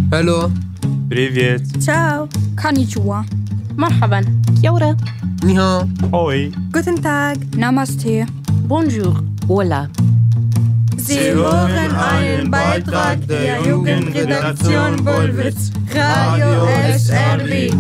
Hello. Привет. Ciao. Konnichiwa. Marhaban. Kia ora. Ni hao. Hoi. Guten Tag. Namaste. Bonjour. Hola. Sie hören einen Beitrag der Jugendredaktion Wollwitz, Radio SRW.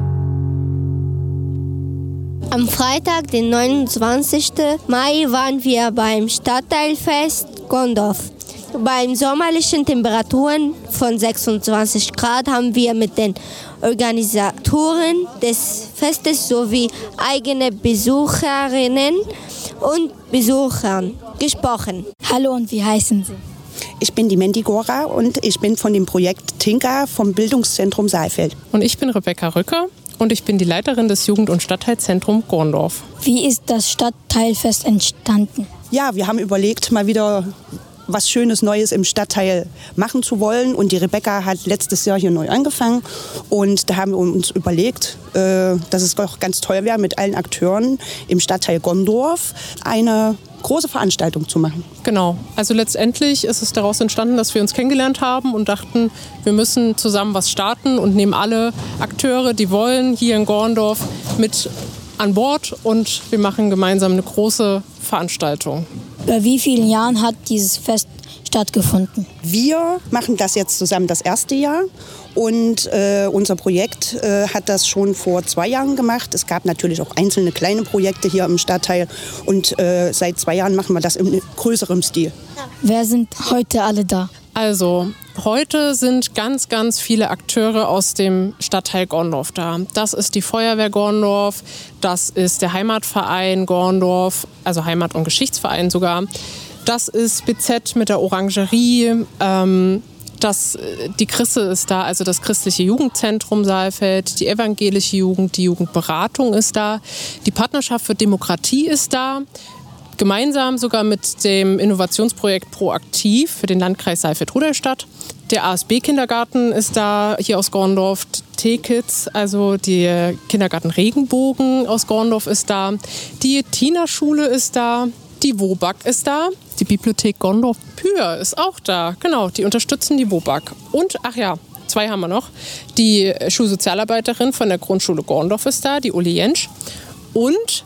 Am Freitag, den 29. Mai, waren wir beim Stadtteilfest Gondorf. Bei sommerlichen Temperaturen von 26 Grad haben wir mit den Organisatoren des Festes sowie eigene Besucherinnen und Besuchern gesprochen. Hallo und wie heißen Sie? Ich bin die Mendigora und ich bin von dem Projekt Tinka vom Bildungszentrum Saalfeld. Und ich bin Rebecca Rücker und ich bin die Leiterin des Jugend- und Stadtteilzentrums Gorndorf. Wie ist das Stadtteilfest entstanden? Ja, wir haben überlegt, mal wieder was Schönes Neues im Stadtteil machen zu wollen. Und die Rebecca hat letztes Jahr hier neu angefangen. Und da haben wir uns überlegt, dass es doch ganz toll wäre, mit allen Akteuren im Stadtteil Gondorf eine große Veranstaltung zu machen. Genau, also letztendlich ist es daraus entstanden, dass wir uns kennengelernt haben und dachten, wir müssen zusammen was starten und nehmen alle Akteure, die wollen, hier in Gorndorf mit an Bord und wir machen gemeinsam eine große Veranstaltung. Bei wie vielen Jahren hat dieses Fest stattgefunden? Wir machen das jetzt zusammen das erste Jahr und unser Projekt hat das schon vor 2 Jahren gemacht. Es gab natürlich auch einzelne kleine Projekte hier im Stadtteil und seit 2 Jahren machen wir das in größerem Stil. Wer sind heute alle da? Also, heute sind ganz, ganz viele Akteure aus dem Stadtteil Gorndorf da. Das ist die Feuerwehr Gorndorf, das ist der Heimatverein Gorndorf, also Heimat- und Geschichtsverein sogar. Das ist BZ mit der Orangerie, die Chrisse ist da, also das christliche Jugendzentrum Saalfeld, die evangelische Jugend, die Jugendberatung ist da, die Partnerschaft für Demokratie ist da. Gemeinsam sogar mit dem Innovationsprojekt Proaktiv für den Landkreis Saalfeld-Rudolstadt. Der ASB-Kindergarten ist da, hier aus Gorndorf. T-Kids, also die Kindergarten Regenbogen aus Gorndorf ist da. Die Tina-Schule ist da. Die WOBAG ist da. Die Bibliothek Gorndorf Pür ist auch da. Genau, die unterstützen die WOBAG. Und, 2 haben wir noch. Die Schulsozialarbeiterin von der Grundschule Gorndorf ist da, die Uli Jentsch. Und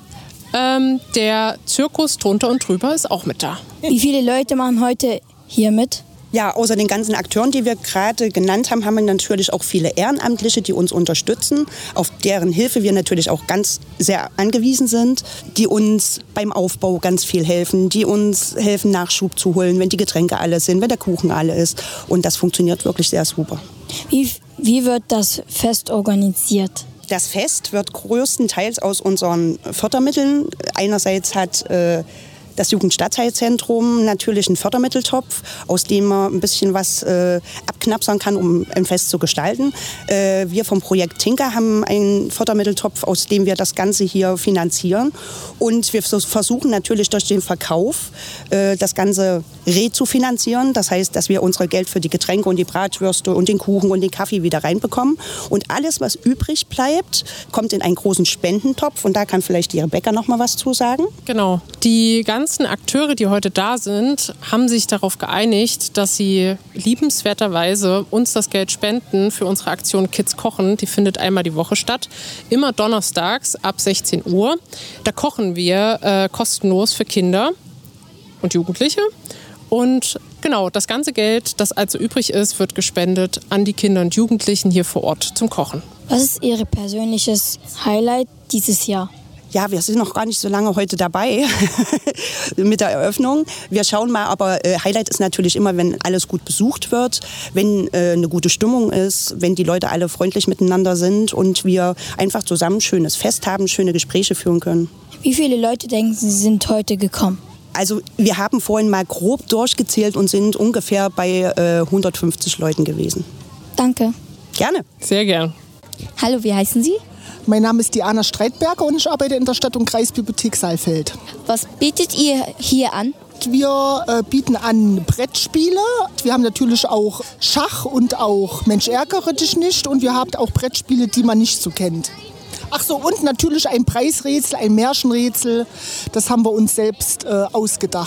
der Zirkus drunter und drüber ist auch mit da. Wie viele Leute machen heute hier mit? Ja, außer den ganzen Akteuren, die wir gerade genannt haben, haben wir natürlich auch viele Ehrenamtliche, die uns unterstützen, auf deren Hilfe wir natürlich auch ganz sehr angewiesen sind, die uns beim Aufbau ganz viel helfen, die uns helfen, Nachschub zu holen, wenn die Getränke alle sind, wenn der Kuchen alle ist. Und das funktioniert wirklich sehr super. Wie wird das Fest organisiert? Das Fest wird größtenteils aus unseren Fördermitteln. Einerseits hat das Jugendstadtteilzentrum natürlich einen Fördermitteltopf, aus dem man ein bisschen was abknapsern kann, um ein Fest zu gestalten. Wir vom Projekt Tinka haben einen Fördermitteltopf, aus dem wir das Ganze hier finanzieren. Und wir versuchen natürlich durch den Verkauf das Ganze rezufinanzieren. Das heißt, dass wir unser Geld für die Getränke und die Bratwürste und den Kuchen und den Kaffee wieder reinbekommen. Und alles, was übrig bleibt, kommt in einen großen Spendentopf. Und da kann vielleicht die Rebecca noch mal was zu sagen. Genau. Die ganzen Akteure, die heute da sind, haben sich darauf geeinigt, dass sie liebenswerterweise uns das Geld spenden für unsere Aktion Kids kochen. Die findet einmal die Woche statt, immer donnerstags ab 16 Uhr. Da kochen wir kostenlos für Kinder und Jugendliche. Und genau, das ganze Geld, das also übrig ist, wird gespendet an die Kinder und Jugendlichen hier vor Ort zum Kochen. Was ist Ihr persönliches Highlight dieses Jahr? Ja, wir sind noch gar nicht so lange heute dabei mit der Eröffnung. Wir schauen mal, aber Highlight ist natürlich immer, wenn alles gut besucht wird, wenn eine gute Stimmung ist, wenn die Leute alle freundlich miteinander sind und wir einfach zusammen ein schönes Fest haben, schöne Gespräche führen können. Wie viele Leute denken Sie, sind heute gekommen? Also wir haben vorhin mal grob durchgezählt und sind ungefähr bei 150 Leuten gewesen. Danke. Gerne. Sehr gern. Hallo, wie heißen Sie? Mein Name ist Diana Streitberger und ich arbeite in der Stadt- und Kreisbibliothek Saalfeld. Was bietet ihr hier an? Wir bieten an Brettspiele. Wir haben natürlich auch Schach und auch Mensch ärgere dich nicht. Und wir haben auch Brettspiele, die man nicht so kennt. Ach so, und natürlich ein Preisrätsel, ein Märchenrätsel. Das haben wir uns selbst ausgedacht.